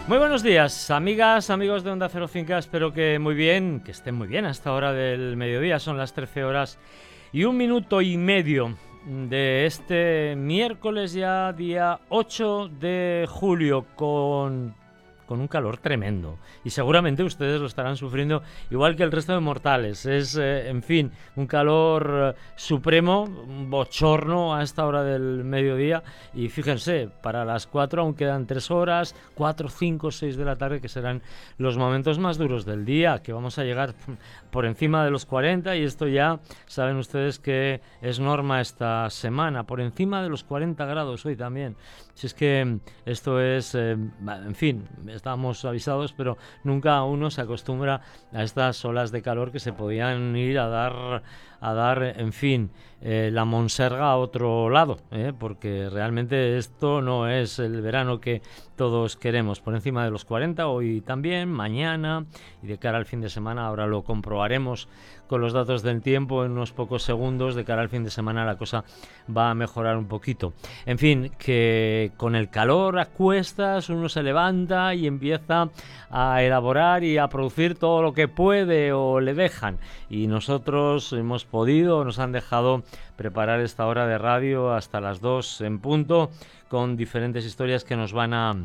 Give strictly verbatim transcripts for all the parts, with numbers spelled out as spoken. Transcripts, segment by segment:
Muy buenos días, amigas, amigos de Onda Cero Finca, espero que muy bien, que estén muy bien a esta hora del mediodía, son las trece horas y un minuto y medio de este miércoles ya día ocho de julio con... con un calor tremendo y seguramente ustedes lo estarán sufriendo igual que el resto de mortales. Es, eh, en fin, un calor eh, supremo, un bochorno a esta hora del mediodía y fíjense, para las cuatro aún quedan tres horas, cuatro, cinco, seis de la tarde, que serán los momentos más duros del día, que vamos a llegar por encima de los cuarenta y esto ya saben ustedes que es norma esta semana, por encima de los cuarenta grados hoy también. Si es que esto es, eh, en fin, estábamos avisados, pero nunca uno se acostumbra a estas olas de calor que se podían ir a dar, a dar en fin, eh, la monserga a otro lado, ¿eh? Porque realmente esto no es el verano que todos queremos. Por encima de los cuarenta hoy también, mañana y de cara al fin de semana, ahora lo comprobaremos con los datos del tiempo en unos pocos segundos. De cara al fin de semana la cosa va a mejorar un poquito. En fin, que con el calor a cuestas uno se levanta y empieza a elaborar y a producir todo lo que puede o le dejan, y nosotros hemos podido, nos han dejado preparar esta hora de radio hasta las dos en punto con diferentes historias que nos van a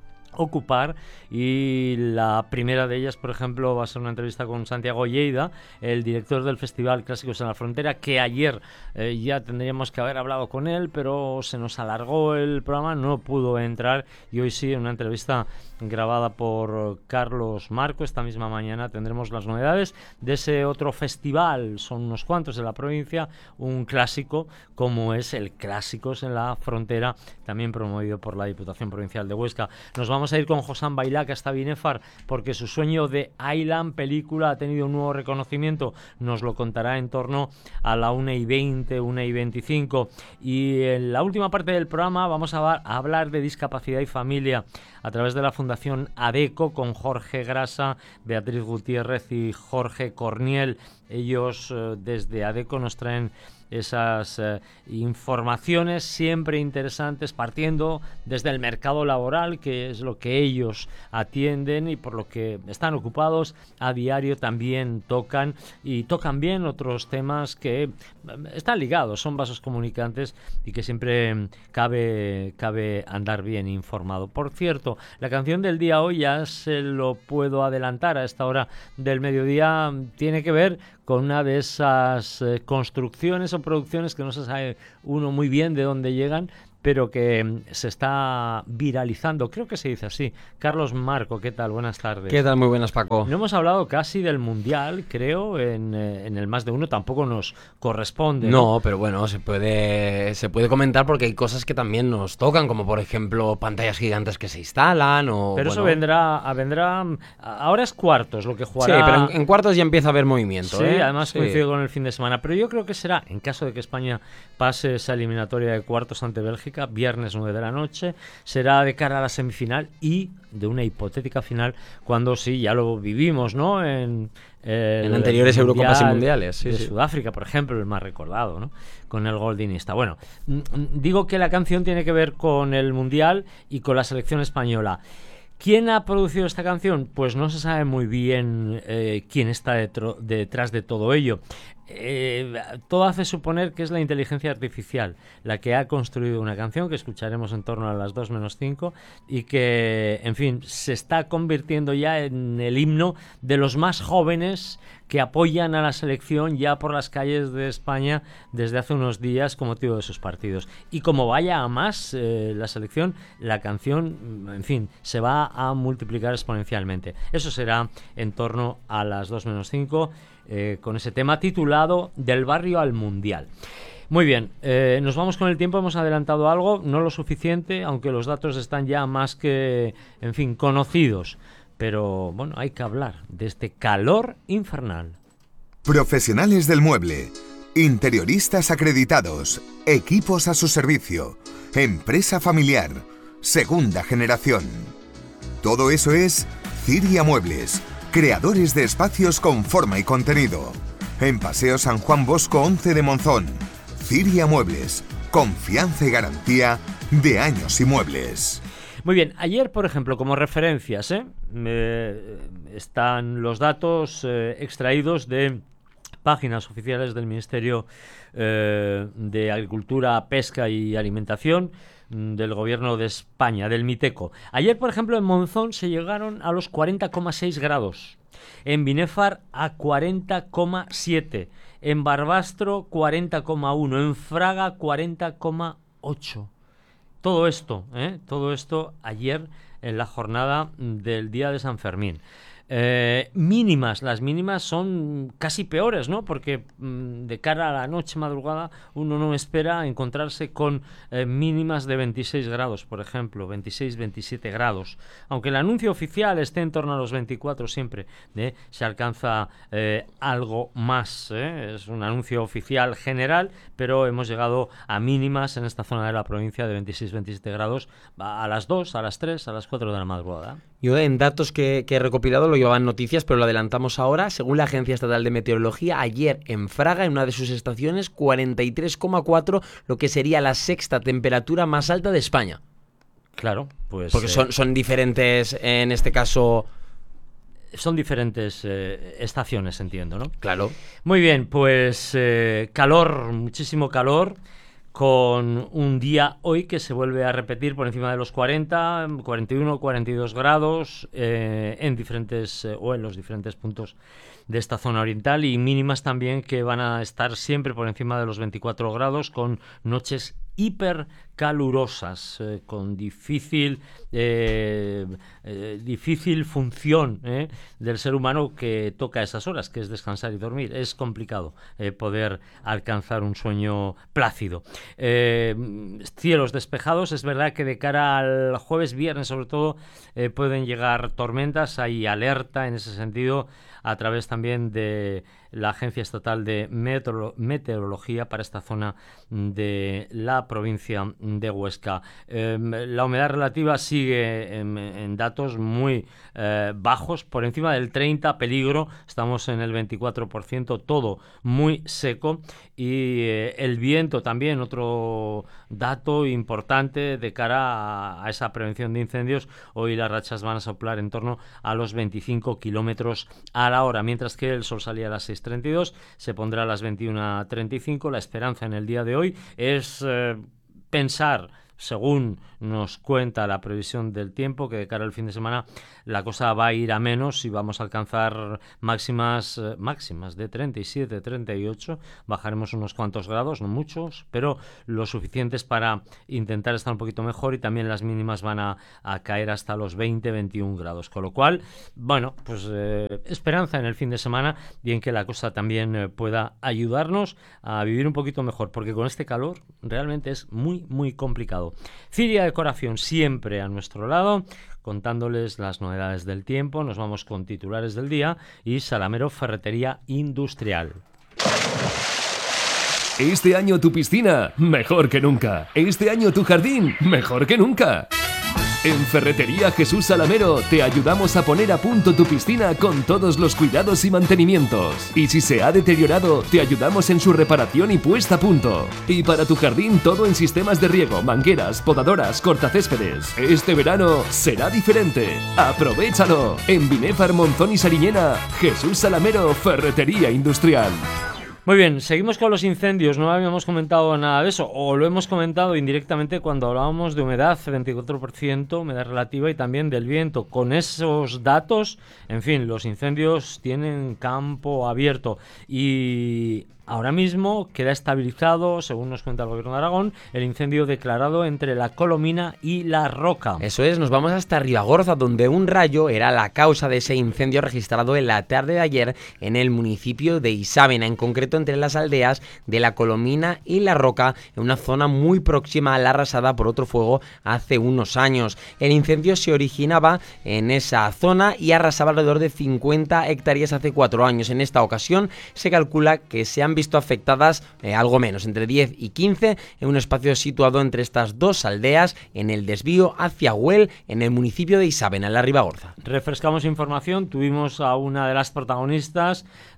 ocupar, y la primera de ellas, por ejemplo, va a ser una entrevista con Santiago Lleida, el director del Festival Clásicos en la Frontera, que ayer eh, ya tendríamos que haber hablado con él, pero se nos alargó el programa, no pudo entrar, y hoy sí, en una entrevista grabada por Carlos Marco, esta misma mañana tendremos las novedades de ese otro festival. Son unos cuantos de la provincia, un clásico como es el Clásicos en la Frontera, también promovido por la Diputación Provincial de Huesca. Nos vamos Vamos a ir con Josán Bailac hasta Binefar, porque su sueño de Island película ha tenido un nuevo reconocimiento. Nos lo contará en torno a la una y veinte, una y veinticinco. Y en la última parte del programa vamos a, a hablar de discapacidad y familia a través de la Fundación ADECO con Jorge Grasa, Beatriz Gutiérrez y Jorge Corniel. Ellos eh, desde ADECO nos traen esas eh, informaciones siempre interesantes, partiendo desde el mercado laboral, que es lo que ellos atienden y por lo que están ocupados a diario. También tocan y tocan bien otros temas que eh, están ligados, son vasos comunicantes y que siempre cabe, cabe andar bien informado. Por cierto, la canción del día hoy, ya se lo puedo adelantar a esta hora del mediodía, tiene que ver con una de esas eh, construcciones o producciones que no se sabe uno muy bien de dónde llegan, pero que se está viralizando, creo que se dice así. Carlos Marco, ¿qué tal? Buenas tardes. ¿Qué tal? Muy buenas, Paco. No hemos hablado casi del Mundial, creo, en, en el Más de Uno, tampoco nos corresponde. No, ¿no? Pero bueno, se puede, se puede comentar porque hay cosas que también nos tocan, como por ejemplo pantallas gigantes que se instalan o... Pero bueno, eso vendrá, vendrá... Ahora es cuartos lo que jugará... Sí, pero en, en cuartos ya empieza a haber movimiento. Sí, ¿eh? además sí. coincide con el fin de semana. Pero yo creo que será, en caso de que España pase esa eliminatoria de cuartos ante Bélgica, viernes nueve de la noche, será de cara a la semifinal y de una hipotética final, cuando sí, ya lo vivimos, ¿no? En, eh, en anteriores Eurocopas y Mundiales. Sí, de sí. Sudáfrica, por ejemplo, el más recordado, ¿no? Con el gol de Iniesta. Bueno, digo que la canción tiene que ver con el Mundial y con la selección española. ¿Quién ha producido esta canción? Pues no se sabe muy bien eh, quién está detro- detrás de todo ello. Eh, todo hace suponer que es la inteligencia artificial la que ha construido una canción que escucharemos en torno a las dos menos cinco y que, en fin, se está convirtiendo ya en el himno de los más jóvenes que apoyan a la selección ya por las calles de España desde hace unos días con motivo de sus partidos. Y como vaya a más eh, la selección, la canción, en fin, se va a multiplicar exponencialmente. Eso será en torno a las dos menos cinco, eh, con ese tema titulado Del barrio al mundial. Muy bien, eh, nos vamos con el tiempo, hemos adelantado algo, no lo suficiente, aunque los datos están ya más que, en fin, conocidos. Pero, bueno, hay que hablar de este calor infernal. Profesionales del mueble, interioristas acreditados, equipos a su servicio, empresa familiar, segunda generación. Todo eso es Ciria Muebles, creadores de espacios con forma y contenido. En Paseo San Juan Bosco once de Monzón. Ciria Muebles, confianza y garantía de años y muebles. Muy bien, ayer, por ejemplo, como referencias, ¿eh? Eh, están los datos eh, extraídos de páginas oficiales del Ministerio eh, de Agricultura, Pesca y Alimentación del Gobierno de España, del MITECO. Ayer, por ejemplo, en Monzón se llegaron a los cuarenta coma seis grados, en Binéfar a cuarenta coma siete, en Barbastro cuarenta coma uno, en Fraga cuarenta coma ocho. Todo esto, ¿eh? Todo esto ayer en la jornada del día de San Fermín. Eh, mínimas, las mínimas son casi peores, ¿no? Porque mmm, de cara a la noche madrugada uno no espera encontrarse con eh, mínimas de veintiséis grados, por ejemplo, veintiséis, veintisiete grados. Aunque el anuncio oficial esté en torno a los veinticuatro siempre, ¿eh? Se alcanza eh, algo más, ¿eh? Es un anuncio oficial general, pero hemos llegado a mínimas en esta zona de la provincia de veintiséis, veintisiete grados a las dos, a las tres, a las cuatro de la madrugada. Yo en datos que, que he recopilado lo llevaban noticias, pero lo adelantamos ahora. Según la Agencia Estatal de Meteorología, ayer en Fraga, en una de sus estaciones, cuarenta y tres coma cuatro, lo que sería la sexta temperatura más alta de España. Claro, pues... Porque son, son diferentes, en este caso... Son diferentes eh, estaciones, entiendo, ¿no? Claro. Muy bien, pues eh, calor, muchísimo calor, con un día hoy que se vuelve a repetir por encima de los cuarenta, cuarenta y uno, cuarenta y dos grados eh, en diferentes eh, o en los diferentes puntos de esta zona oriental, y mínimas también que van a estar siempre por encima de los veinticuatro grados, con noches hipercalurosas, eh, con difícil eh, eh, difícil función eh, del ser humano que toca a esas horas, que es descansar y dormir. Es complicado eh, poder alcanzar un sueño plácido. Eh, cielos despejados. Es verdad que de cara al jueves, viernes sobre todo, eh, pueden llegar tormentas. Hay alerta en ese sentido a través también de la Agencia Estatal de Meteoro- Meteorología para esta zona de la provincia de Huesca. Eh, la humedad relativa sigue en, en datos muy eh, bajos, por encima del treinta, peligro, estamos en el veinticuatro por ciento, todo muy seco, y eh, el viento también, otro dato importante de cara a, a esa prevención de incendios. Hoy las rachas van a soplar en torno a los veinticinco kilómetros a la hora, mientras que el sol salía a las seis treinta y dos, se pondrá a las veintiuna treinta y cinco. La esperanza en el día de hoy es eh, pensar, según nos cuenta la previsión del tiempo, que de cara al fin de semana la cosa va a ir a menos y vamos a alcanzar máximas eh, máximas de treinta y siete, treinta y ocho. Bajaremos unos cuantos grados, no muchos, pero lo suficientes para intentar estar un poquito mejor, y también las mínimas van a, a caer hasta los veinte, veintiún grados. Con lo cual, bueno, pues eh, esperanza en el fin de semana, y en que la cosa también eh, pueda ayudarnos a vivir un poquito mejor, porque con este calor realmente es muy, muy complicado. Ciria Decoración siempre a nuestro lado, contándoles las novedades del tiempo. Nos vamos con titulares del día y Salamero Ferretería Industrial. Este año tu piscina, mejor que nunca. Este año tu jardín, mejor que nunca. En Ferretería Jesús Salamero te ayudamos a poner a punto tu piscina con todos los cuidados y mantenimientos. Y si se ha deteriorado, te ayudamos en su reparación y puesta a punto. Y para tu jardín, todo en sistemas de riego, mangueras, podadoras, cortacéspedes. Este verano será diferente. ¡Aprovechalo! En Binéfar, Monzón y Sariñena, Jesús Salamero Ferretería Industrial. Muy bien, seguimos con los incendios. No habíamos comentado nada de eso, o lo hemos comentado indirectamente cuando hablábamos de humedad, veinticuatro por ciento, humedad relativa, y también del viento. Con esos datos, en fin, los incendios tienen campo abierto, y ahora mismo queda estabilizado, según nos cuenta el Gobierno de Aragón, el incendio declarado entre La Colomina y La Roca. Eso es, nos vamos hasta Ribagorza, donde un rayo era la causa de ese incendio registrado en la tarde de ayer en el municipio de Isábena, en concreto entre las aldeas de La Colomina y La Roca, en una zona muy próxima a la arrasada por otro fuego hace unos años. El incendio se originaba en esa zona y arrasaba alrededor de cincuenta hectáreas hace cuatro años. En esta ocasión se calcula que se han visto afectadas eh, algo menos, entre diez y quince, en un espacio situado entre estas dos aldeas, en el desvío hacia Güell, en el municipio de Isábena, en la Ribagorza. Refrescamos información, tuvimos a una de las protagonistas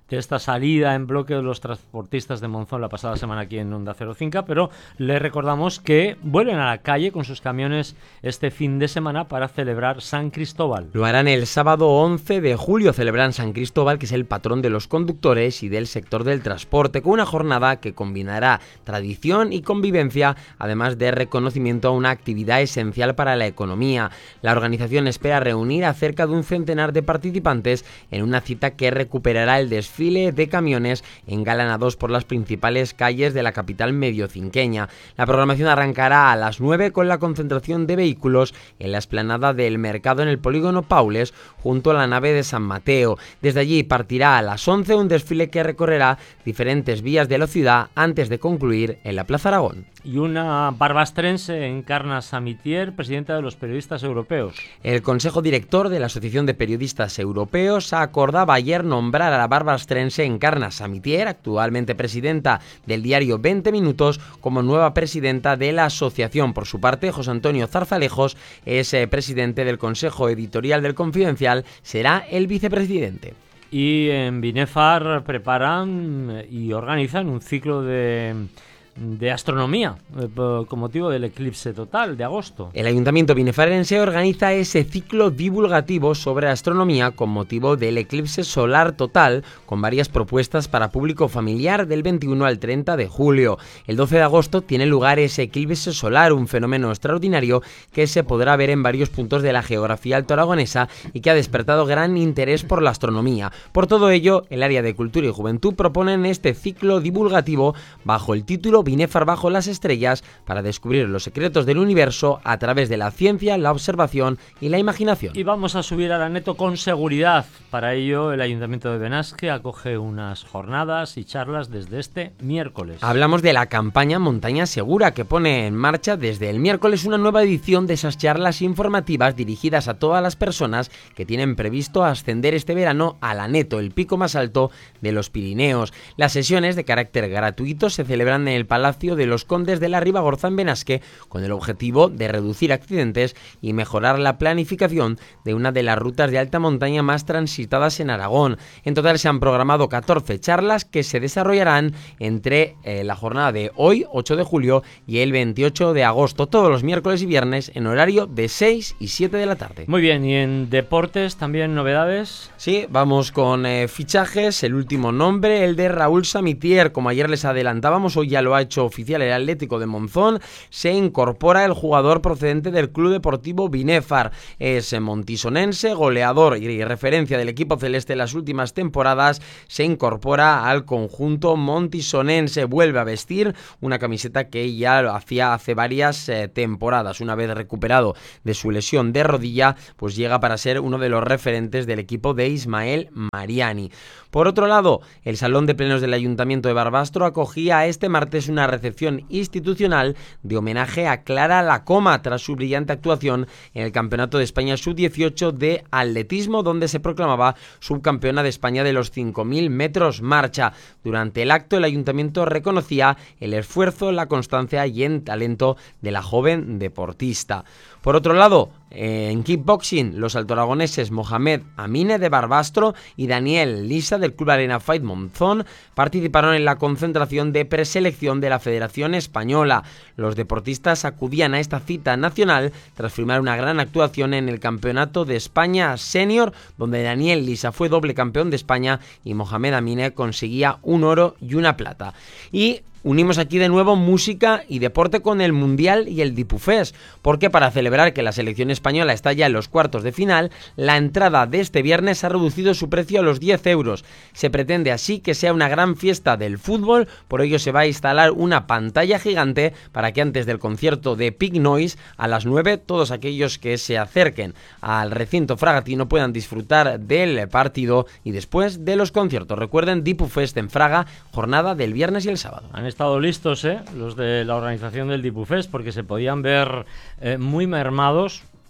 de esta salida en bloque de los transportistas de Monzón la pasada semana aquí en Onda Cero Cinca, pero le recordamos que vuelven a la calle con sus camiones este fin de semana para celebrar San Cristóbal. Lo harán el sábado once de julio, celebran San Cristóbal, que es el patrón de los conductores y del sector del transporte, con una jornada que combinará tradición y convivencia, además de reconocimiento a una actividad esencial para la economía. La organización espera reunir a cerca de un centenar de participantes en una cita que recuperará el desfile de camiones engalanados por las principales calles de la capital mediocinqueña. La programación arrancará a las nueve con la concentración de vehículos en la explanada del mercado en el polígono Paules, junto a la nave de San Mateo. Desde allí partirá a las once un desfile que recorrerá diferentes vías de la ciudad antes de concluir en la Plaza Aragón. Y una barbastrense encarna Samitier, presidenta de los periodistas europeos. El Consejo Director de la Asociación de Periodistas Europeos acordaba ayer nombrar a la barbastrense Encarna Samitier, actualmente presidenta del diario veinte minutos, como nueva presidenta de la asociación. Por su parte, José Antonio Zarzalejos es eh, presidente del Consejo Editorial del Confidencial, será el vicepresidente. Y en Binefar preparan y organizan un ciclo de... de astronomía, eh, con motivo del eclipse total de agosto. El Ayuntamiento binefarense organiza ese ciclo divulgativo sobre astronomía con motivo del eclipse solar total, con varias propuestas para público familiar del veintiuno al treinta de julio. El doce de agosto tiene lugar ese eclipse solar, un fenómeno extraordinario que se podrá ver en varios puntos de la geografía altoaragonesa y que ha despertado gran interés por la astronomía. Por todo ello, el área de Cultura y Juventud proponen este ciclo divulgativo bajo el título Binefar bajo las estrellas, para descubrir los secretos del universo a través de la ciencia, la observación y la imaginación. Y vamos a subir a la Neto con seguridad. Para ello, el Ayuntamiento de Benasque acoge unas jornadas y charlas desde este miércoles. Hablamos de la campaña Montaña Segura, que pone en marcha desde el miércoles una nueva edición de esas charlas informativas dirigidas a todas las personas que tienen previsto ascender este verano a la Neto, el pico más alto de los Pirineos. Las sesiones, de carácter gratuito, se celebran en el Palacio de los Condes de la Ribagorza en Benasque, con el objetivo de reducir accidentes y mejorar la planificación de una de las rutas de alta montaña más transitadas en Aragón. En total se han programado catorce charlas que se desarrollarán entre eh, la jornada de hoy, ocho de julio, y el veintiocho de agosto, todos los miércoles y viernes en horario de seis y siete de la tarde. Muy bien, y en deportes también novedades. Sí, vamos con eh, fichajes. El último nombre, el de Raúl Samitier. Como ayer les adelantábamos, hoy ya lo ha hecho oficial el Atlético de Monzón. Se incorpora el jugador procedente del Club Deportivo Binefar. Es montisonense, goleador y referencia del equipo celeste en las últimas temporadas. Se incorpora al conjunto montisonense. Vuelve a vestir una camiseta que ya lo hacía hace varias eh, temporadas. Una vez recuperado de su lesión de rodilla, pues llega para ser uno de los referentes del equipo de Ismael Mariani. Por otro lado, el Salón de Plenos del Ayuntamiento de Barbastro acogía este martes una recepción institucional de homenaje a Clara Lacoma tras su brillante actuación en el Campeonato de España sub dieciocho de atletismo, donde se proclamaba subcampeona de España de los cinco mil metros marcha. Durante el acto, el Ayuntamiento reconocía el esfuerzo, la constancia y el talento de la joven deportista. Por otro lado, en kickboxing, los altoaragoneses Mohamed Amine de Barbastro y Daniel Lisa del Club Arena Fight Monzón participaron en la concentración de preselección de la Federación Española. Los deportistas acudían a esta cita nacional tras firmar una gran actuación en el Campeonato de España Senior, donde Daniel Lisa fue doble campeón de España y Mohamed Amine conseguía un oro y una plata. Y unimos aquí de nuevo música y deporte con el Mundial y el Dipufés, porque para celebrar que la selección española está ya en los cuartos de final, la entrada de este viernes ha reducido su precio a los diez euros. Se pretende así que sea una gran fiesta del fútbol, por ello se va a instalar una pantalla gigante para que antes del concierto de Pig Noise a las nueve todos aquellos que se acerquen al recinto fragatino puedan disfrutar del partido y después de los conciertos. Recuerden, Dipufest en Fraga, jornada del viernes y el sábado. Han estado listos, ¿eh? Los de la organización del Dipufest, porque se podían ver eh, muy mermados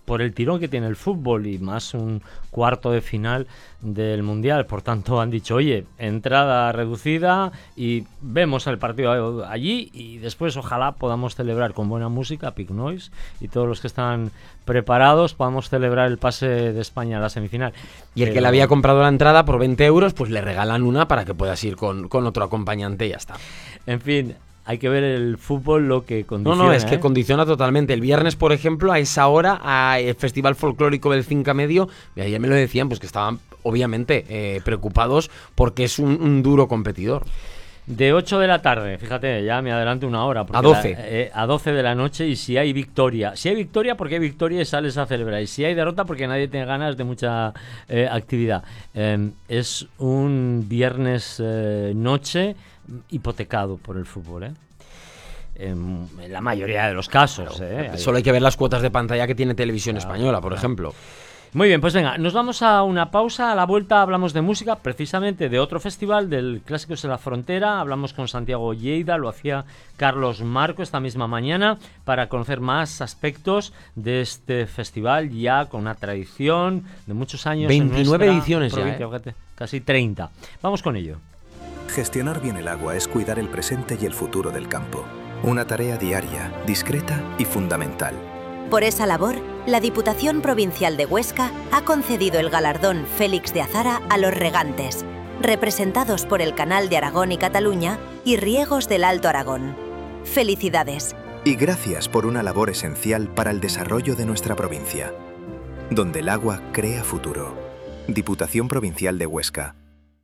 por el tirón que tiene el fútbol y más un cuarto de final del Mundial. Por tanto, han dicho, oye, entrada reducida y vemos el partido allí y después ojalá podamos celebrar con buena música, Pink Noise, y todos los que están preparados podamos celebrar el pase de España a la semifinal. Y el Pero... que le había comprado la entrada por veinte euros, pues le regalan una para que puedas ir con, con otro acompañante y ya está. En fin... Hay que ver el fútbol lo que condiciona. No, no, es que ¿eh? condiciona totalmente. El viernes, por ejemplo, a esa hora, al Festival Folclórico del Cinca Medio, y ayer me lo decían, pues que estaban obviamente eh, preocupados porque es un, un duro competidor. De ocho de la tarde, fíjate, ya me adelanto una hora. A doce. La, eh, a doce de la noche, y si hay victoria. Si hay victoria, porque hay victoria y sales a celebrar. Y si hay derrota, porque nadie tiene ganas de mucha eh, actividad. Eh, es un viernes eh, noche hipotecado por el fútbol, ¿eh? En, en la mayoría de los casos. Claro, ¿eh? Solo hay que ver las cuotas de pantalla que tiene Televisión Claro, Española, por claro. ejemplo. Muy bien, pues venga, nos vamos a una pausa. A la vuelta hablamos de música, precisamente de otro festival, del Clásicos de la Frontera. Hablamos con Santiago Lleida, lo hacía Carlos Marco esta misma mañana, para conocer más aspectos de este festival, ya con una tradición de muchos años. veintinueve en ediciones ya, provincia, fíjate, casi treinta. Vamos con ello. Gestionar bien el agua es cuidar el presente y el futuro del campo. Una tarea diaria, discreta y fundamental. Por esa labor, la Diputación Provincial de Huesca ha concedido el galardón Félix de Azara a los regantes, representados por el Canal de Aragón y Cataluña y Riegos del Alto Aragón. ¡Felicidades! Y gracias por una labor esencial para el desarrollo de nuestra provincia. Donde el agua crea futuro. Diputación Provincial de Huesca.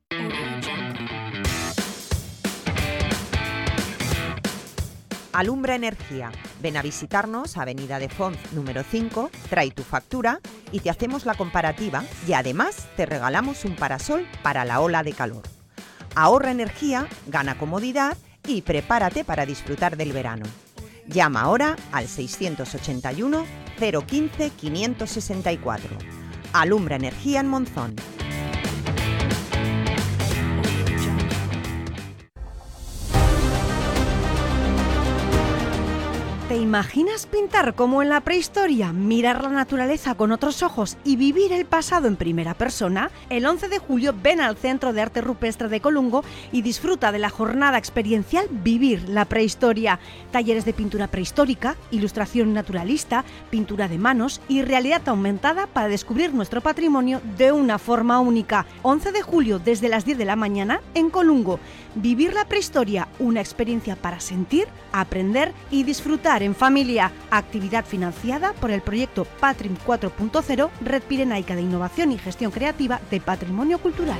Alumbra Energía. Ven a visitarnos, Avenida de Font número cinco, trae tu factura y te hacemos la comparativa y además te regalamos un parasol para la ola de calor. Ahorra energía, gana comodidad y prepárate para disfrutar del verano. Llama ahora al seiscientos ochenta y uno, cero quince, quinientos sesenta y cuatro. Alumbra Energía en Monzón. ¿Te imaginas pintar como en la prehistoria, mirar la naturaleza con otros ojos y vivir el pasado en primera persona? El once de julio ven al Centro de Arte Rupestre de Colungo y disfruta de la jornada experiencial Vivir la Prehistoria. Talleres de pintura prehistórica, ilustración naturalista, pintura de manos y realidad aumentada para descubrir nuestro patrimonio de una forma única. once de julio desde las diez de la mañana en Colungo. Vivir la Prehistoria, una experiencia para sentir, aprender y disfrutar en familia. Actividad financiada por el proyecto Patrim cuatro punto cero, Red Pirenaica de Innovación y Gestión Creativa de Patrimonio Cultural.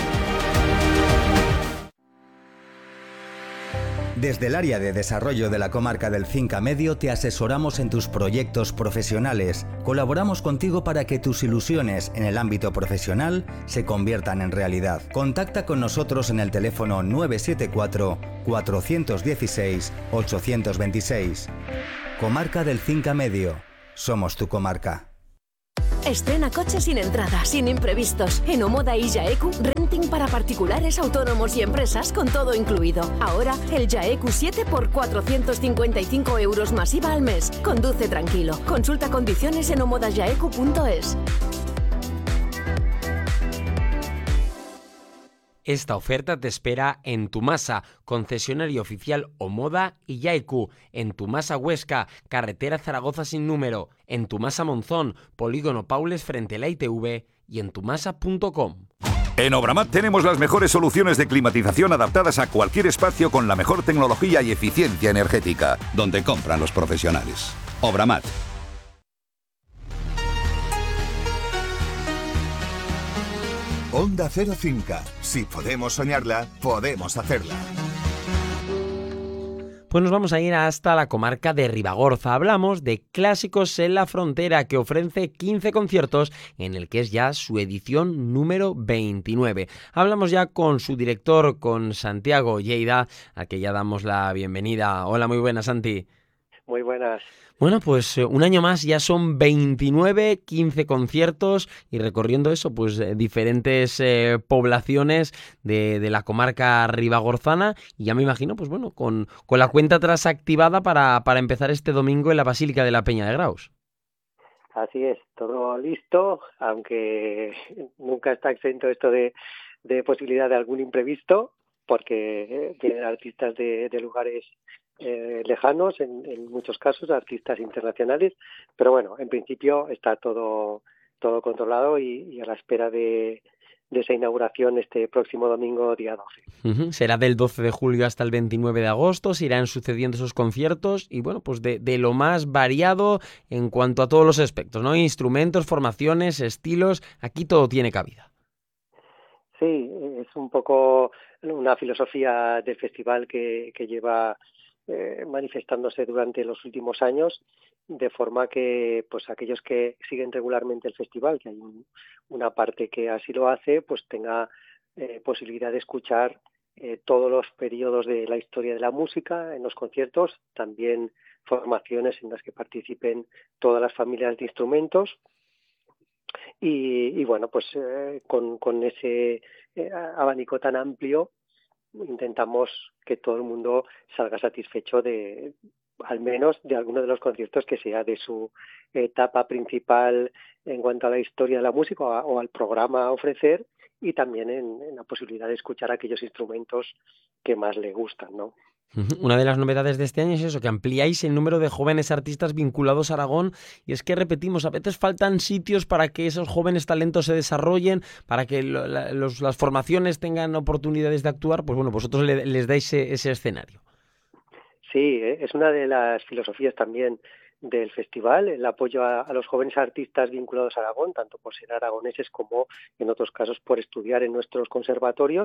Desde el área de desarrollo de la comarca del Cinca Medio te asesoramos en tus proyectos profesionales. Colaboramos contigo para que tus ilusiones en el ámbito profesional se conviertan en realidad. Contacta con nosotros en el teléfono nueve siete cuatro, cuatro uno seis, ocho dos seis. Comarca del Cinca Medio. Somos tu comarca. Estrena coche sin entrada, sin imprevistos. En Omoda y Jaeku, renting para particulares, autónomos y empresas con todo incluido. Ahora, el Jaeku siete por cuatrocientos cincuenta y cinco euros masiva al mes. Conduce tranquilo. Consulta condiciones en omoda jaeku punto es. Esta oferta te espera en Tumasa, concesionario oficial Omoda y Jaeku, en Tumasa Huesca, carretera Zaragoza sin número, en Tumasa Monzón, polígono Paules frente a la I T V y en tumasa punto com. En Obramat tenemos las mejores soluciones de climatización adaptadas a cualquier espacio con la mejor tecnología y eficiencia energética, donde compran los profesionales. Obramat. Onda Cero Finca. Si podemos soñarla, podemos hacerla. Pues nos vamos a ir hasta la comarca de Ribagorza. Hablamos de Clásicos en la Frontera, que ofrece quince conciertos en el que es ya su edición número veintinueve. Hablamos ya con su director, con Santiago Lleida, a que ya damos la bienvenida. Hola, muy buenas, Santi. Muy buenas. Bueno, pues eh, un año más, ya son veintinueve, quince conciertos y recorriendo eso, pues eh, diferentes eh, poblaciones de, de la comarca ribagorzana, y ya me imagino, pues bueno, con, con la cuenta atrás activada para, para empezar este domingo en la Basílica de la Peña de Graus. Así es, todo listo, aunque nunca está exento esto de, de posibilidad de algún imprevisto, porque eh, vienen artistas de, de lugares eh, lejanos, en, en muchos casos, artistas internacionales, pero bueno, en principio está todo, todo controlado y, y a la espera de, de esa inauguración este próximo domingo, día doce. Uh-huh. Será del doce de julio hasta el veintinueve de agosto, se irán sucediendo esos conciertos y bueno, pues de, de lo más variado en cuanto a todos los aspectos, ¿no? Instrumentos, formaciones, estilos, aquí todo tiene cabida. Sí, es un poco una filosofía del festival que, que lleva eh, manifestándose durante los últimos años, de forma que pues aquellos que siguen regularmente el festival, que hay un, una parte que así lo hace, pues tenga eh, posibilidad de escuchar eh, todos los periodos de la historia de la música en los conciertos, también formaciones en las que participen todas las familias de instrumentos. Y, y bueno, pues eh, con, con ese eh, abanico tan amplio intentamos que todo el mundo salga satisfecho de, al menos de alguno de los conciertos que sea de su etapa principal en cuanto a la historia de la música o, a, o al programa a ofrecer, y también en, en la posibilidad de escuchar aquellos instrumentos que más le gustan, ¿no? Una de las novedades de este año es eso, que ampliáis el número de jóvenes artistas vinculados a Aragón, y es que repetimos, a veces faltan sitios para que esos jóvenes talentos se desarrollen, para que lo, la, los, las formaciones tengan oportunidades de actuar, pues bueno, vosotros le, les dais ese, ese escenario. Sí, ¿eh? Es una de las filosofías también del festival, el apoyo a, a los jóvenes artistas vinculados a Aragón, tanto por ser aragoneses como en otros casos por estudiar en nuestros conservatorios,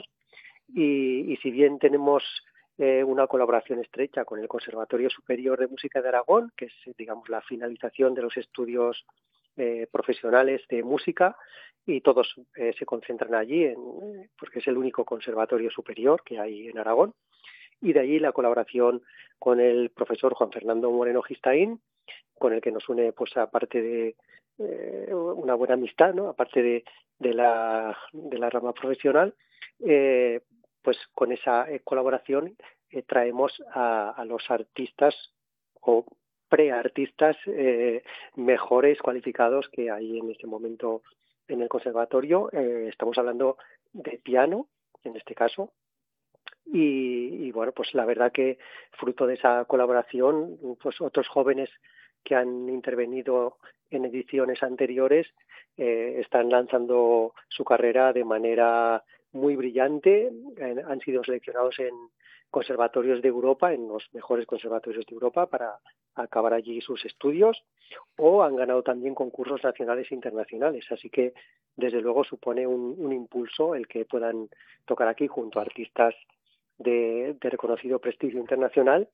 y, y si bien tenemos Eh, una colaboración estrecha con el Conservatorio Superior de Música de Aragón, que es, digamos, la finalización de los estudios eh, profesionales de música, y todos eh, se concentran allí, en, porque es el único conservatorio superior que hay en Aragón, y de allí la colaboración con el profesor Juan Fernando Moreno Gistaín, con el que nos une, pues aparte de eh, una buena amistad, ¿no? Aparte de, de, la, de la rama profesional, eh, pues con esa eh, colaboración eh, traemos a, a los artistas o preartistas eh, mejores cualificados que hay en este momento en el conservatorio. Eh, estamos hablando de piano, en este caso, y, y bueno, pues la verdad que fruto de esa colaboración, pues otros jóvenes que han intervenido en ediciones anteriores eh, están lanzando su carrera de manera muy brillante, eh, han sido seleccionados en conservatorios de Europa, en los mejores conservatorios de Europa, para acabar allí sus estudios, o han ganado también concursos nacionales e internacionales, así que desde luego supone un, un impulso el que puedan tocar aquí junto a artistas de, de reconocido prestigio internacional.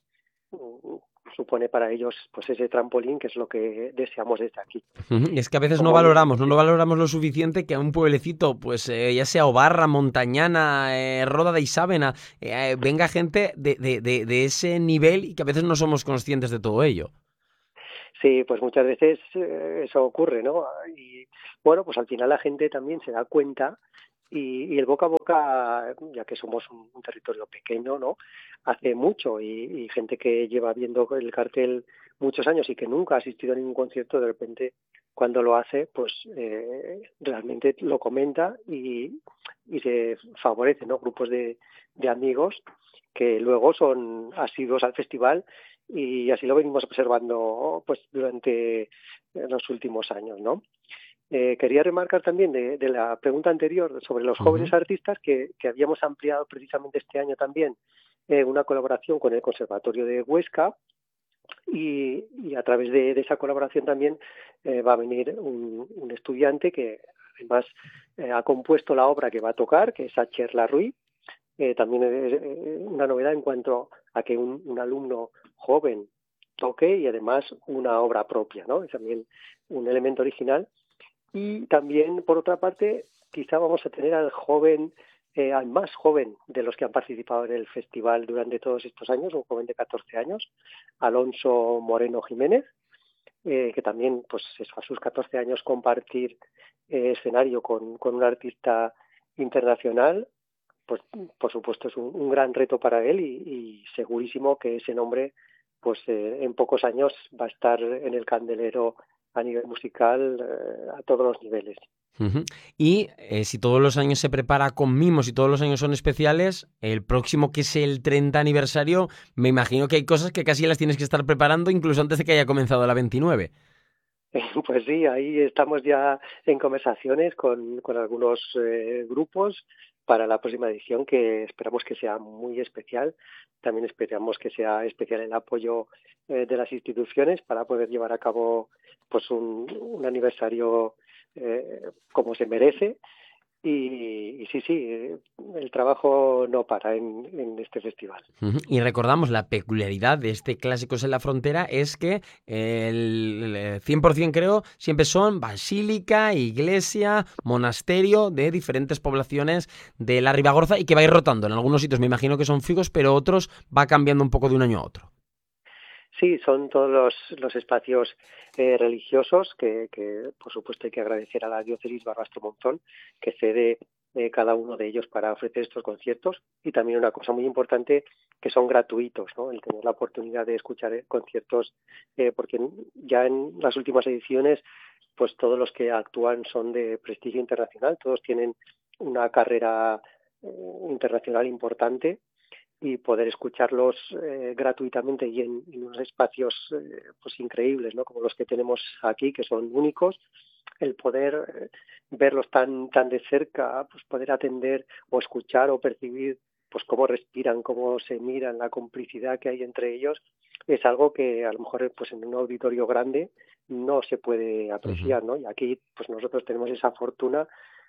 Supone para ellos pues ese trampolín, que es lo que deseamos desde aquí. Y es que a veces no valoramos, no lo valoramos lo suficiente, que a un pueblecito, pues eh, ya sea Obarra, Montañana, eh, Roda de Isábena, eh, venga gente de, de, de, de ese nivel, y que a veces no somos conscientes de todo ello. Sí, pues muchas veces eh, eso ocurre, ¿no? Y bueno, pues al final la gente también se da cuenta. Y, y el boca a boca, ya que somos un, un territorio pequeño, ¿no?, hace mucho, y, y gente que lleva viendo el cartel muchos años y que nunca ha asistido a ningún concierto, de repente cuando lo hace, pues eh, realmente lo comenta y, y se favorece, ¿no?, grupos de, de amigos que luego son asiduos al festival, y así lo venimos observando pues durante los últimos años, ¿no? Eh, quería remarcar también de, de la pregunta anterior sobre los jóvenes uh-huh. artistas que, que habíamos ampliado precisamente este año también eh, una colaboración con el Conservatorio de Huesca, y, y a través de, de esa colaboración también eh, va a venir un, un estudiante que además eh, ha compuesto la obra que va a tocar, que es Acher Larruy. Eh, también es eh, una novedad en cuanto a que un, un alumno joven toque, y además una obra propia, ¿no? Es también un elemento original. Y también, por otra parte, quizá vamos a tener al joven, eh, al más joven de los que han participado en el festival durante todos estos años, un joven de catorce años, Alonso Moreno Jiménez, eh, que también, pues eso, a sus catorce años compartir eh, escenario con, con un artista internacional, pues por supuesto es un, un gran reto para él, y, y segurísimo que ese nombre, pues eh, en pocos años va a estar en el candelero a nivel musical eh, a todos los niveles. Uh-huh. Y eh, si todos los años se prepara con mimos y todos los años son especiales, el próximo, que es el treinta aniversario, me imagino que hay cosas que casi las tienes que estar preparando incluso antes de que haya comenzado la veintinueve. Pues sí, ahí estamos ya en conversaciones con, con algunos eh, grupos para la próxima edición, que esperamos que sea muy especial. También esperamos que sea especial el apoyo eh, de las instituciones para poder llevar a cabo pues un, un aniversario eh, como se merece. Y, y sí, sí, el trabajo no para en, en este festival. Uh-huh. Y recordamos, la peculiaridad de este Clásicos en la Frontera es que el cien por ciento, creo, siempre son basílica, iglesia, monasterio de diferentes poblaciones de la Ribagorza, y que va a ir rotando. En algunos sitios me imagino que son fijos, pero otros va cambiando un poco de un año a otro. Sí, son todos los, los espacios eh, religiosos que, que, por supuesto, hay que agradecer a la diócesis Barbastro-Monzón, que cede eh, cada uno de ellos para ofrecer estos conciertos. Y también una cosa muy importante, que son gratuitos, ¿no? El tener la oportunidad de escuchar conciertos, eh, porque ya en las últimas ediciones, pues todos los que actúan son de prestigio internacional, todos tienen una carrera eh, internacional importante, y poder escucharlos eh, gratuitamente y en, en unos espacios eh, pues increíbles, ¿no? Como los que tenemos aquí, que son únicos, el poder eh, verlos tan tan de cerca, pues poder atender o escuchar o percibir pues cómo respiran, cómo se miran, la complicidad que hay entre ellos, es algo que a lo mejor pues en un auditorio grande no se puede apreciar, ¿no? Y aquí pues nosotros tenemos esa fortuna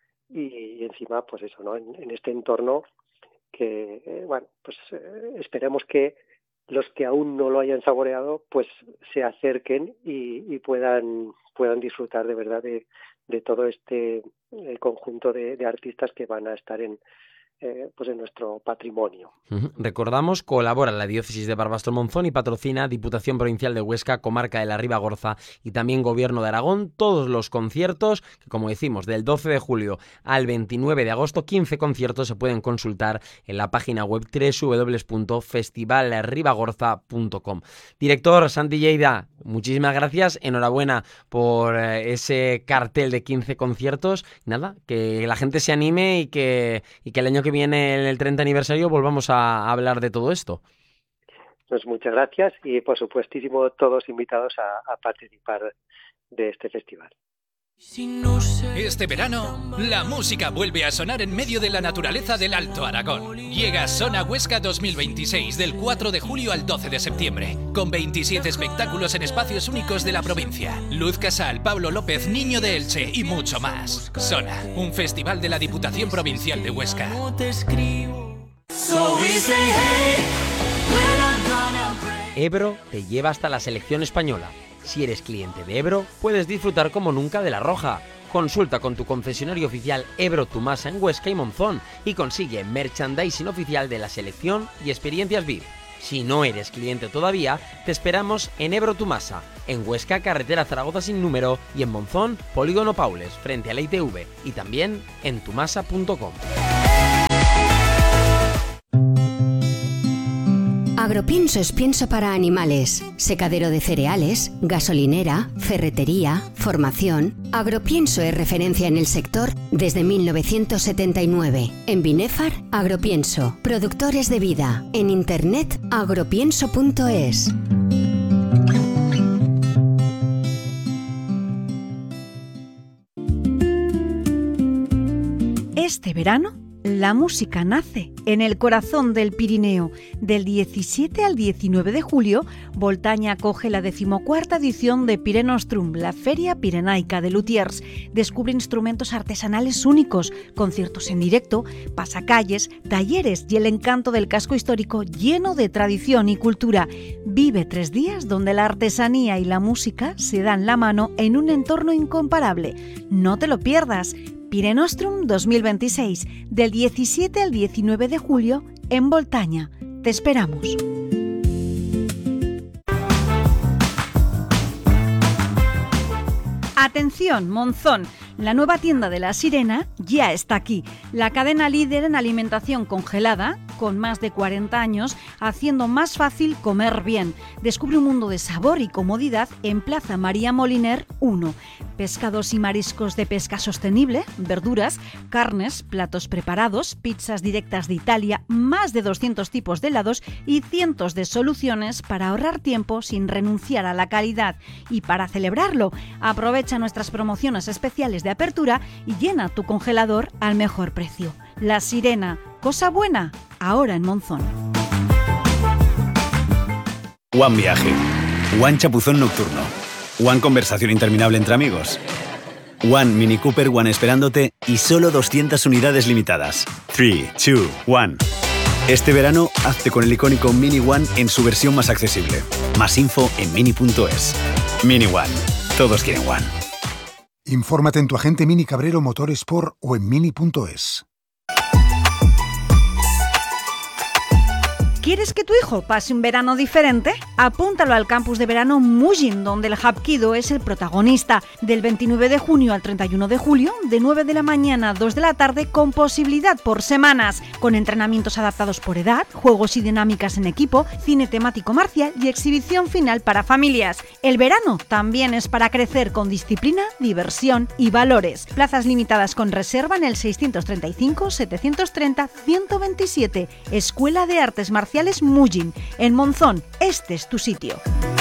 y, y encima pues eso, ¿no? En, en este entorno que, eh, bueno, pues eh, esperemos que los que aún no lo hayan saboreado, pues se acerquen y, y puedan puedan disfrutar de verdad de, de todo este eh, conjunto de, de artistas que van a estar en Eh, pues en nuestro patrimonio. Uh-huh. Recordamos, colabora la diócesis de Barbastro-Monzón y patrocina Diputación Provincial de Huesca, Comarca de la Ribagorza y también Gobierno de Aragón, todos los conciertos, que como decimos, del doce de julio al veintinueve de agosto, quince conciertos se pueden consultar en la página web doble u doble u doble u punto festival ribagorza punto com. Director Santi Lleida, muchísimas gracias, enhorabuena por ese cartel de quince conciertos. Nada, que la gente se anime y que, y que el año que viene, en el treinta aniversario, volvamos a hablar de todo esto. Pues muchas gracias y por supuestísimo todos invitados a, a participar de este festival. Este verano, la música vuelve a sonar en medio de la naturaleza del Alto Aragón. Llega Sona Huesca dos mil veintiséis del cuatro de julio al doce de septiembre, con veintisiete espectáculos en espacios únicos de la provincia. Luz Casal, Pablo López, Niño de Elche y mucho más. Sona, un festival de la Diputación Provincial de Huesca. Ebro te lleva hasta la selección española. Si eres cliente de Ebro, puedes disfrutar como nunca de La Roja. Consulta con tu concesionario oficial Ebro Tumasa en Huesca y Monzón y consigue merchandising oficial de la selección y experiencias V I P. Si no eres cliente todavía, te esperamos en Ebro Tumasa, en Huesca, carretera Zaragoza sin número, y en Monzón, Polígono Paules, frente a la I T V, y también en tumasa punto com. Agropienso es pienso para animales, secadero de cereales, gasolinera, ferretería, formación. Agropienso es referencia en el sector desde mil novecientos setenta y nueve. En Binefar, Agropienso. Productores de vida. En internet, agropienso punto es. Este verano, la música nace en el corazón del Pirineo. Del diecisiete al diecinueve de julio, Voltaña acoge la decimocuarta edición de Pirenostrum, la Feria Pirenaica de Luthiers. Descubre instrumentos artesanales únicos, conciertos en directo, pasacalles, talleres y el encanto del casco histórico lleno de tradición y cultura. Vive tres días donde la artesanía y la música se dan la mano en un entorno incomparable. No te lo pierdas. Pirenostrum dos mil veintiséis, del diecisiete al diecinueve de julio, en Voltaña. Te esperamos. Atención, Monzón. La nueva tienda de La Sirena ya está aquí. La cadena líder en alimentación congelada, con más de cuarenta años, haciendo más fácil comer bien. Descubre un mundo de sabor y comodidad en Plaza María Moliner uno. Pescados y mariscos de pesca sostenible, verduras, carnes, platos preparados, pizzas directas de Italia, más de doscientos tipos de helados y cientos de soluciones para ahorrar tiempo sin renunciar a la calidad. Y para celebrarlo, aprovecha nuestras promociones especiales de apertura y llena tu congelador al mejor precio. La Sirena, cosa buena, ahora en Monzón. One Viaje, One Chapuzón Nocturno, One Conversación Interminable entre amigos, One Mini Cooper One esperándote y solo doscientas unidades limitadas. tres, dos, uno. Este verano, hazte con el icónico Mini One en su versión más accesible. Más info en mini punto es. Mini One. Todos quieren One. Infórmate en tu agente Mini Cabrero Motorsport o en mini punto es. ¿Quieres que tu hijo pase un verano diferente? Apúntalo al campus de verano Mujin, donde el Hapkido es el protagonista. Del veintinueve de junio al treinta y uno de julio, de nueve de la mañana a dos de la tarde, con posibilidad por semanas, con entrenamientos adaptados por edad, juegos y dinámicas en equipo, cine temático marcial y exhibición final para familias. El verano también es para crecer con disciplina, diversión y valores. Plazas limitadas con reserva en el seiscientos treinta y cinco, setecientos treinta, ciento veintisiete. Escuela de Artes Marciales Mujin, en Monzón. Este es tu sitio.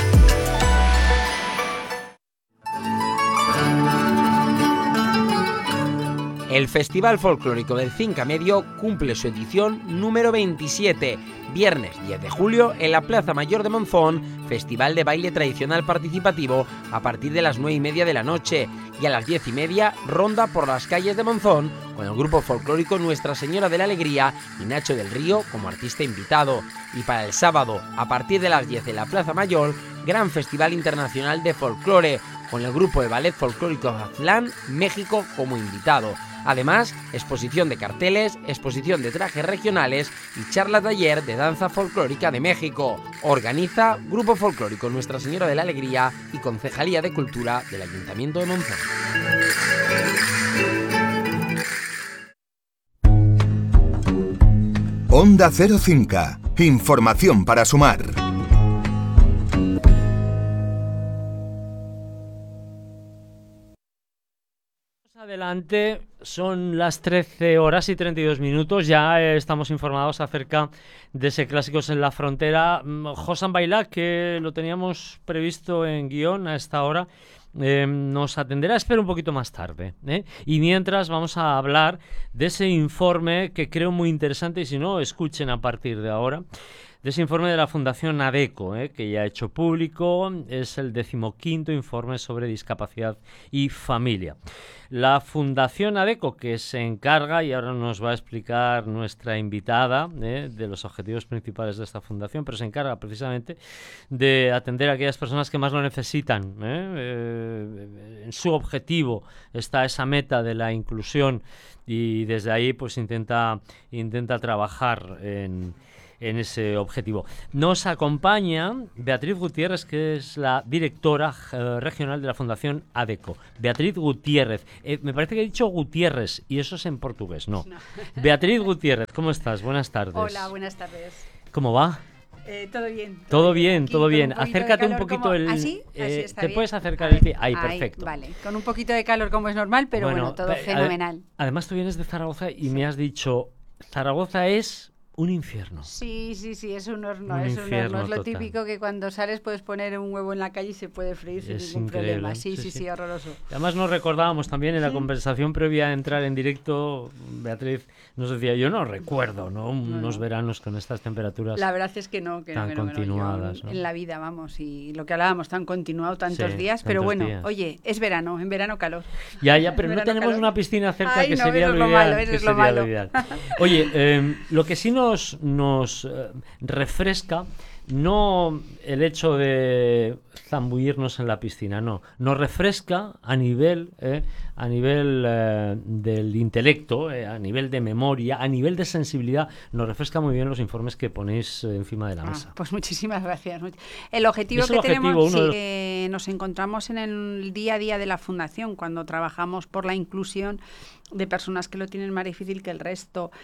El Festival Folclórico del Cinca Medio cumple su edición número veintisiete. Viernes diez de julio en la Plaza Mayor de Monzón, festival de baile tradicional participativo a partir de las nueve y media de la noche, y a las diez y media ronda por las calles de Monzón con el grupo folclórico Nuestra Señora de la Alegría y Nacho del Río como artista invitado. Y para el sábado, a partir de las diez en la Plaza Mayor, gran festival internacional de folclore con el grupo de ballet folclórico Aztlán, México como invitado. Además, exposición de carteles, exposición de trajes regionales y charla taller de danza folclórica de México. Organiza Grupo Folclórico Nuestra Señora de la Alegría y Concejalía de Cultura del Ayuntamiento de Monzón. Onda Cero Cinca. Información para sumar. Adelante, son las trece horas y treinta y dos minutos, ya eh, estamos informados acerca de ese Clásicos en la Frontera. Josan Bailá, que lo teníamos previsto en guión a esta hora, eh, nos atenderá, espero, un poquito más tarde, ¿eh? Y mientras vamos a hablar de ese informe que creo muy interesante, y si no, escuchen a partir de ahora, de ese informe de la Fundación ADECO, ¿eh? que ya ha hecho público, es el decimoquinto informe sobre discapacidad y familia. La Fundación ADECO, que se encarga, y ahora nos va a explicar nuestra invitada, ¿eh? de los objetivos principales de esta fundación, pero se encarga precisamente de atender a aquellas personas que más lo necesitan. ¿eh? Eh, en su objetivo está esa meta de la inclusión y desde ahí pues intenta, intenta trabajar en... en ese objetivo. Nos acompaña Beatriz Gutiérrez, que es la directora eh, regional de la Fundación ADECO. Beatriz Gutiérrez. Eh, me parece que he dicho Gutiérrez, y eso es en portugués, no. no. Beatriz Gutiérrez, ¿cómo estás? Buenas tardes. Hola, buenas tardes. ¿Cómo va? Eh, todo bien. Todo, todo bien, todo bien. Un Acércate un poquito como... el... ¿Así? Eh, Así está ¿Te bien? puedes acercar el pie? Ahí, Ahí, perfecto. Vale, con un poquito de calor como es normal, pero bueno, bueno todo fenomenal. Además tú vienes de Zaragoza y sí. me has dicho, Zaragoza es... un infierno. Sí, sí, sí, es un horno, un es un horno. Es lo total. típico que cuando sales puedes poner un huevo en la calle y se puede freír sin es ningún increíble. problema. Sí, sí, sí, sí, sí, horroroso. Y además nos recordábamos también en la sí. conversación previa a entrar en directo, Beatriz nos decía, yo no recuerdo, ¿no? Unos no. veranos con estas temperaturas La verdad es que no, que tan no, que no, continuadas. que no. ¿no? En la vida, vamos, y lo que hablábamos, tan continuado tantos sí, días, pero bueno, días. oye, es verano, en verano calor. Ya, ya, pero no tenemos calor. una piscina cerca Ay, que no, sería, lo, lo, ideal, malo, que eso es sería lo malo. lo ideal. Oye, eh, lo que sí nos, nos eh, refresca, no el hecho de zambullirnos en la piscina, no, nos refresca a nivel, eh, a nivel eh, del intelecto, eh, a nivel de memoria, a nivel de sensibilidad, nos refresca muy bien los informes que ponéis eh, encima de la mesa. Ah, pues muchísimas gracias. El objetivo que el objetivo, tenemos, sí, los... eh, nos encontramos en el día a día de la Fundación, cuando trabajamos por la inclusión de personas que lo tienen más difícil que el resto.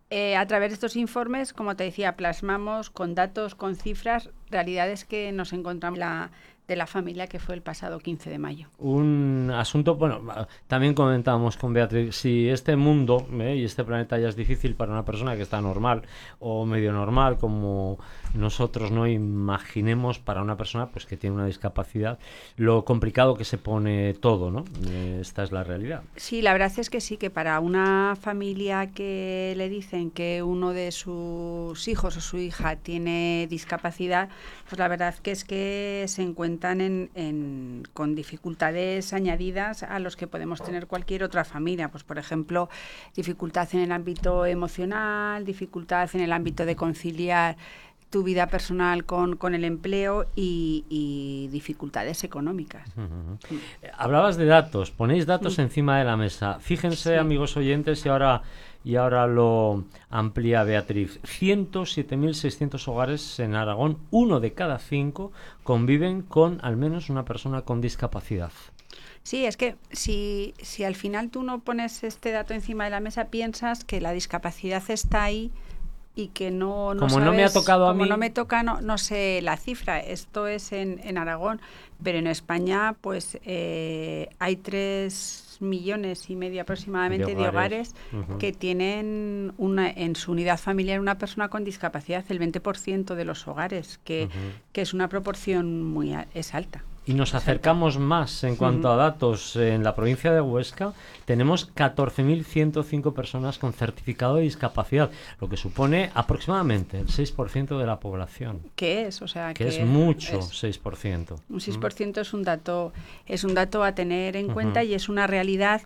Eh, a través de estos informes, como te decía, plasmamos con datos, con cifras, realidades que nos encontramos la, de la familia que fue el pasado quince de mayo. Un asunto, bueno, también comentábamos con Beatriz, si este mundo ¿eh? y este planeta ya es difícil para una persona que está normal o medio normal como nosotros, no imaginemos para una persona pues que tiene una discapacidad lo complicado que se pone todo, ¿no? Esta es la realidad. Sí, la verdad es que sí, que para una familia que le dicen que uno de sus hijos o su hija tiene discapacidad, pues la verdad que es que se encuentra En, en, con dificultades añadidas a los que podemos tener cualquier otra familia, pues por ejemplo dificultad en el ámbito emocional, dificultad en el ámbito de conciliar tu vida personal con, con el empleo y, y dificultades económicas. Uh-huh. Sí. Hablabas de datos, ponéis datos sí. encima de la mesa. Fíjense, sí. amigos oyentes, y ahora y ahora lo amplía Beatriz. ciento siete mil seiscientos hogares en Aragón, uno de cada cinco conviven con al menos una persona con discapacidad. Sí, es que si, si al final tú no pones este dato encima de la mesa, piensas que la discapacidad está ahí y que no, no como sabes, no me ha tocado a como mí, no me toca, no, no sé la cifra. Esto es en, en Aragón, pero en España pues eh, hay tres millones y medio aproximadamente de hogares, de hogares uh-huh. que tienen una, en su unidad familiar una persona con discapacidad, el veinte por ciento de los hogares, que, uh-huh. que es una proporción muy a, es alta. Y nos acercamos más en cuanto uh-huh. a datos. En la provincia de Huesca tenemos catorce mil ciento cinco personas con certificado de discapacidad, lo que supone aproximadamente el seis por ciento de la población. ¿Qué es? O sea, que, que es mucho, es, seis por ciento. Un seis por ciento uh-huh. es un dato es un dato a tener en uh-huh. cuenta y es una realidad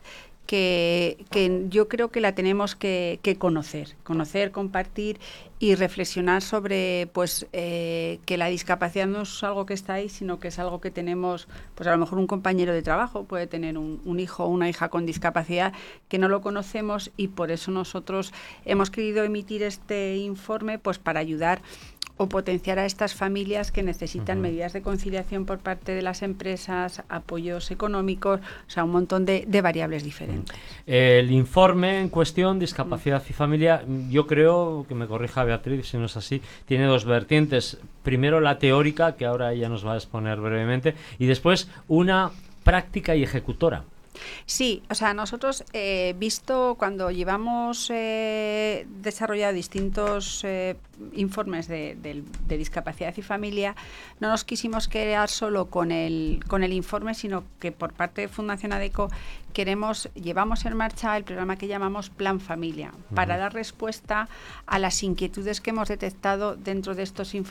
que, que yo creo que la tenemos que, que conocer, conocer, compartir y reflexionar sobre pues eh, que la discapacidad no es algo que está ahí, sino que es algo que tenemos, pues a lo mejor un compañero de trabajo puede tener un, un hijo o una hija con discapacidad que no lo conocemos y por eso nosotros hemos querido emitir este informe pues para ayudar o potenciar a estas familias que necesitan uh-huh. medidas de conciliación por parte de las empresas, apoyos económicos, o sea, un montón de, de variables diferentes. El informe en cuestión, discapacidad uh-huh. y familia, yo creo, que me corrija Beatriz si no es así, tiene dos vertientes. Primero la teórica, que ahora ella nos va a exponer brevemente, y después una práctica y ejecutora. Sí, o sea, nosotros, eh, visto cuando llevamos eh, desarrollado distintos eh, informes de, de, de discapacidad y familia, no nos quisimos quedar solo con el, con el informe, sino que por parte de Fundación ADECO queremos, llevamos en marcha el programa que llamamos Plan Familia, uh-huh. para dar respuesta a las inquietudes que hemos detectado dentro de estos informes